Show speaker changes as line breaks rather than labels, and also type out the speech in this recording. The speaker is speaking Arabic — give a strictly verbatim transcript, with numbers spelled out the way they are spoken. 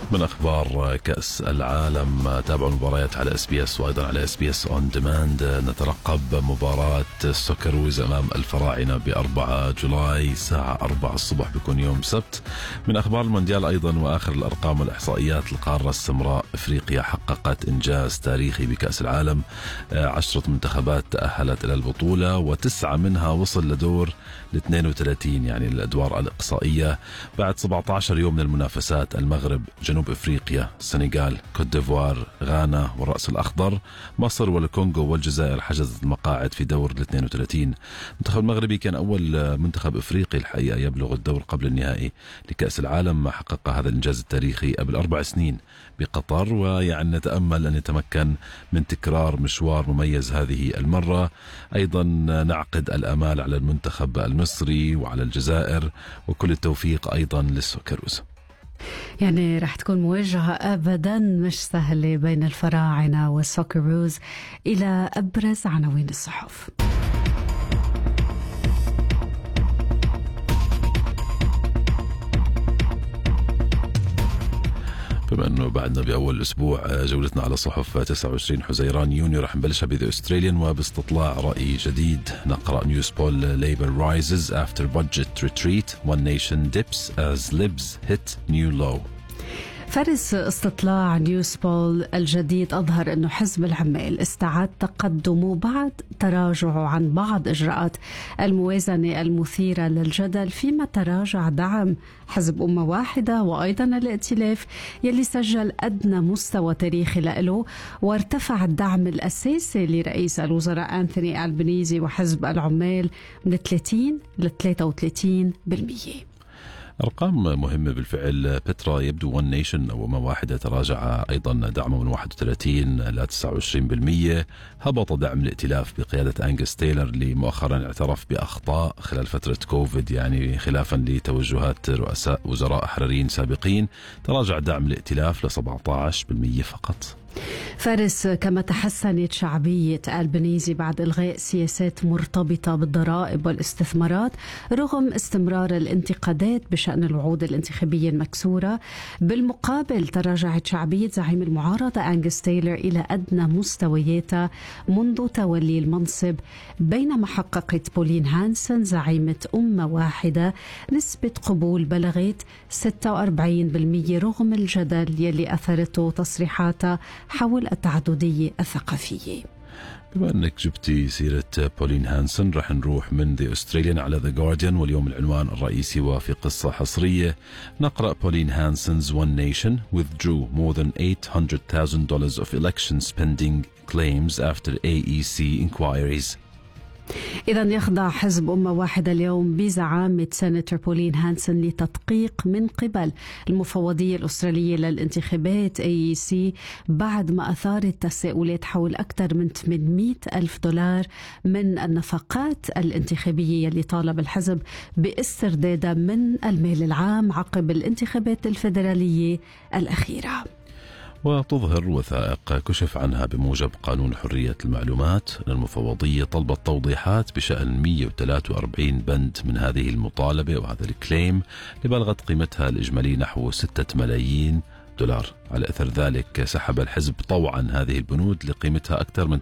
من أخبار كأس العالم، تابعوا المباريات على اس بي اس وأيضا على اس بي اس اون ديماند. نترقب مباراة السوكروز أمام الفراعنة بأربعة جولاي الساعة أربعة الصبح، بيكون يوم سبت. من أخبار المونديال أيضا وآخر الأرقام والإحصائيات، القارة السمراء إفريقيا حققت إنجاز تاريخي بكأس العالم. عشرة منتخبات تأهلت إلى البطولة وتسعة منها وصل لدور ل اثنين وثلاثين، يعني الأدوار الإقصائية، بعد سبعة عشر يوم من المنافسات. المغرب، جنوب إفريقيا، السنغال، كوت ديفوار، غانا والرأس الأخضر، مصر والكونغو والجزائر حجزت المقاعد في دور ال اثنين وثلاثين. المنتخب المغربي كان أول منتخب إفريقي الحقيقة يبلغ الدور قبل النهائي لكأس العالم، ما حقق هذا الإنجاز التاريخي قبل أربع سنين بقطر، ويعني نتأمل أن يتمكن من تكرار مشوار مميز هذه المرة. أيضا نعقد الأمال على المنتخب المصري وعلى الجزائر، وكل التوفيق أيضا للسوكروز.
يعني رح تكون مواجهة أبدا مش سهلة بين الفراعنة والسوكروز. إلى أبرز عناوين الصحف.
بما أنه بعدنا بأول أسبوع، جولتنا على صحف تسعة وعشرين حزيران يونيو رح نبلشها بذا أستراليان، وباستطلاع رأي جديد نقرأ نيوز بول: Labour rises after budget retreat, One Nation dips as Libs hit new low.
فرز استطلاع نيوز بول الجديد أظهر أنه حزب العمال استعاد تقدمه بعد تراجعه عن بعض إجراءات الموازنة المثيرة للجدل، فيما تراجع دعم حزب أمة واحدة وأيضا الائتلاف يلي سجل أدنى مستوى تاريخي له، وارتفع الدعم الأساسي لرئيس الوزراء أنثوني ألبنيزي وحزب العمال من ثلاثين ل ثلاثة وثلاثين بالمئة.
أرقام مهمة بالفعل. بترا يبدو ون نيشن أو أمة واحدة تراجع أيضا دعمه من واحد وثلاثين إلى تسعة وعشرين بالمئة. هبط دعم الائتلاف بقيادة أنجس تايلر اللي مؤخرا اعترف بأخطاء خلال فترة كوفيد، يعني خلافا لتوجهات رؤساء وزراء أحراريين سابقين. تراجع دعم الائتلاف ل سبعة عشر بالمئة فقط.
فارس، كما تحسنت شعبية ألبنيزي بعد إلغاء سياسات مرتبطة بالضرائب والاستثمارات رغم استمرار الانتقادات بشأن الوعود الانتخابية المكسورة. بالمقابل تراجعت شعبية زعيم المعارضة أنجس تايلر إلى أدنى مستوياتها منذ تولي المنصب، بينما حققت بولين هانسن زعيمة أمة واحدة نسبة قبول بلغت ستة وأربعين بالمئة رغم الجدل يلي أثرته تصريحاتها حول التعددية الثقافية.
بما أنك جبتي سيرة بولين هانسن، رح نروح من The Australian على The Guardian، واليوم العنوان الرئيسي وفي قصة حصرية نقرأ: Pauline Hanson's One Nation withdrew more than eight hundred thousand dollars of election spending claims after A E C inquiries.
إذا يخضع حزب أمة واحدة اليوم بزعامة سيناتور بولين هانسن لتدقيق من قبل المفوضية الأسترالية للانتخابات إيه إي سي بعد ما أثارت تساؤلات حول أكثر من ثمانمئة ألف دولار من النفقات الانتخابية اللي طالب الحزب باستردادها من المال العام عقب الانتخابات الفيدرالية الأخيرة.
وتظهر وثائق كشف عنها بموجب قانون حرية المعلومات أن المفوضية طلبت توضيحات بشأن مئة وثلاثة وأربعين بند من هذه المطالبة وهذا الكليم، لبلغت قيمتها الإجمالية نحو ستة ملايين دولار. على أثر ذلك سحب الحزب طوعا هذه البنود لقيمتها أكثر من